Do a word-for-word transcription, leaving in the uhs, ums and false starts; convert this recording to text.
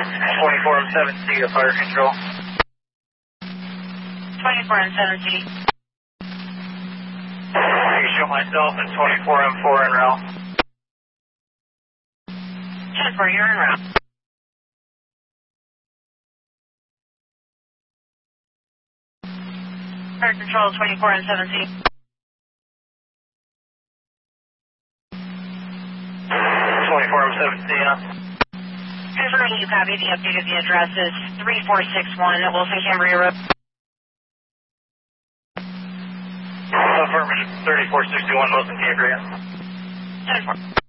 twenty-four M seven C to fire control. twenty-four M seven C. I show myself in twenty-four M four en route. ten four, you're en route. Fire control, twenty-four M seven C. twenty-four M seven C, huh? Confirming you copy. The update of the address is three four six one at Wilson Cambria Road. Affirmative, thirty-four sixty-one Wilson Cambria. ten four.